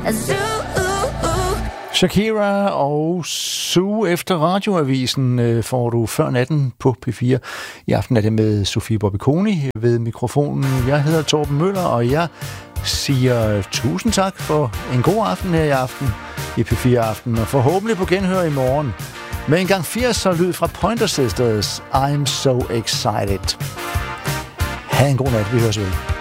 Shakira og Sue efter radioavisen får du før natten på P4. I aften er det med Sofie Bobbiconi ved mikrofonen. Jeg hedder Torben Møller, og jeg siger tusind tak for en god aften her i aften i P4 Aften, og forhåbentlig på genhør i morgen med en gang 80'er lyd fra Pointer Sisters. I'm so excited. Ha' en god nat, vi høres ved.